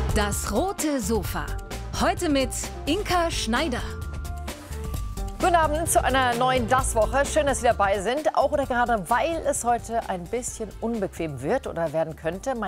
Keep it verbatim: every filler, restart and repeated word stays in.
Das rote Sofa. Heute mit Inka Schneider. Guten Abend zu einer neuen Das-Woche. Schön, dass Sie dabei sind. Auch oder gerade, weil es heute ein bisschen unbequem wird oder werden könnte.